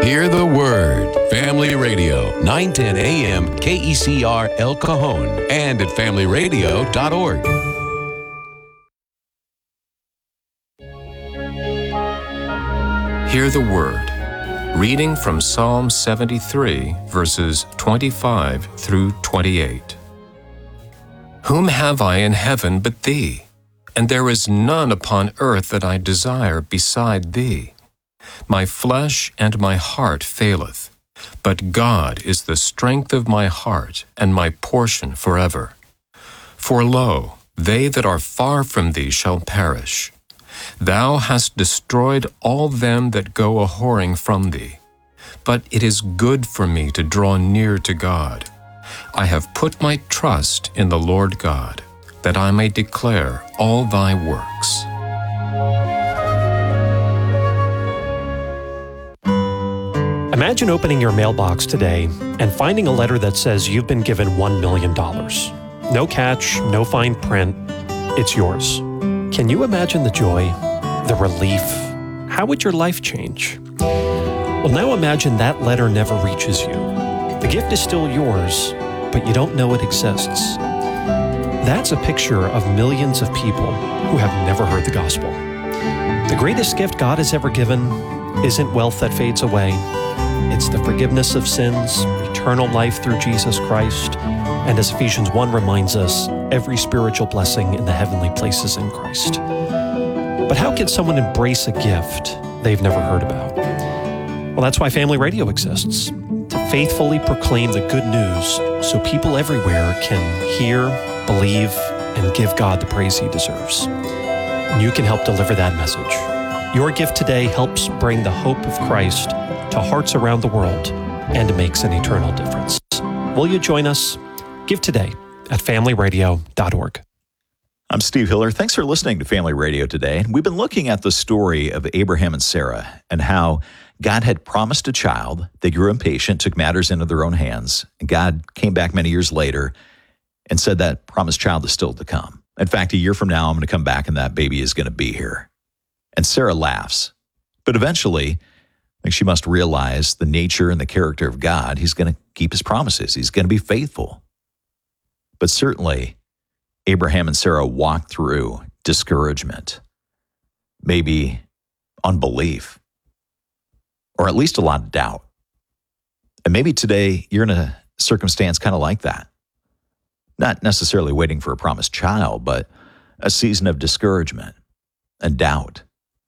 Hear the Word. Family Radio, 910 AM, KECR El Cajon, and at familyradio.org. Hear the Word. Reading from Psalm 73, verses 25 through 28. Whom have I in heaven but Thee? And there is none upon earth that I desire beside Thee. My flesh and my heart faileth, but God is the strength of my heart and my portion forever. For lo, they that are far from Thee shall perish. Thou hast destroyed all them that go a-whoring from Thee. But it is good for me to draw near to God. I have put my trust in the Lord God, that I may declare all Thy works. Imagine opening your mailbox today and finding a letter that says you've been given $1 million. No catch, no fine print. It's yours. Can you imagine the joy, the relief? How would your life change? Well, now imagine that letter never reaches you. The gift is still yours, but you don't know it exists. That's a picture of millions of people who have never heard the gospel. The greatest gift God has ever given isn't wealth that fades away. It's the forgiveness of sins, eternal life through Jesus Christ, and as Ephesians 1 reminds us, every spiritual blessing in the heavenly places in Christ. But how can someone embrace a gift they've never heard about? Well, that's why Family Radio exists, to faithfully proclaim the good news so people everywhere can hear, believe, and give God the praise He deserves. And you can help deliver that message. Your gift today helps bring the hope of Christ to hearts around the world and makes an eternal difference. Will you join us? Give today at familyradio.org. I'm Steve Hiller. Thanks for listening to Family Radio today. We've been looking at the story of Abraham and Sarah and how God had promised a child. They grew impatient, took matters into their own hands. And God came back many years later and said that promised child is still to come. In fact, a year from now, I'm going to come back and that baby is going to be here. And Sarah laughs. But eventually, I think she must realize the nature and the character of God. He's going to keep His promises. He's going to be faithful. But certainly, Abraham and Sarah walked through discouragement, maybe unbelief, or at least a lot of doubt. And maybe today you're in a circumstance kind of like that. Not necessarily waiting for a promised child, but a season of discouragement and doubt.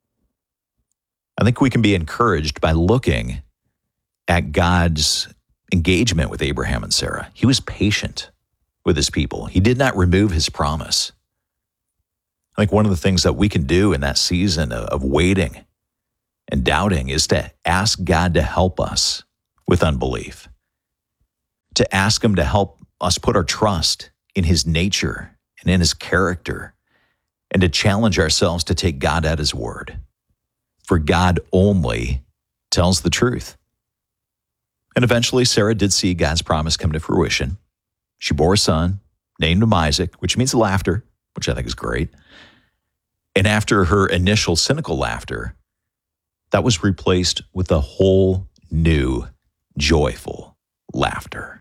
I think we can be encouraged by looking at God's engagement with Abraham and Sarah. He was patient with His people. He did not remove His promise. I think one of the things that we can do in that season of waiting and doubting is to ask God to help us with unbelief, to ask Him to help us put our trust in His nature and in His character, and to challenge ourselves to take God at His word. For God only tells the truth. And eventually, Sarah did see God's promise come to fruition. She bore a son, named him Isaac, which means laughter, which I think is great. And after her initial cynical laughter, that was replaced with a whole new, joyful laughter.